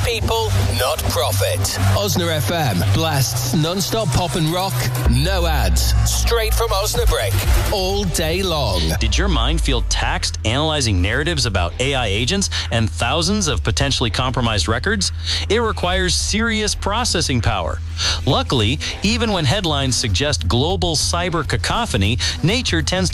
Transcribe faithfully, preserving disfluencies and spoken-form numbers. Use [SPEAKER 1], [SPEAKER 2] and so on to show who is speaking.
[SPEAKER 1] people, not profit. Osna F M blasts non-stop pop and rock, no ads, straight from Osnabrick, all day long.
[SPEAKER 2] Did your mind feel taxed analyzing narratives about A I agents and thousands of potentially compromised records? It requires serious processing power. Luckily, even when headlines suggest global cyber cacophony, nature tends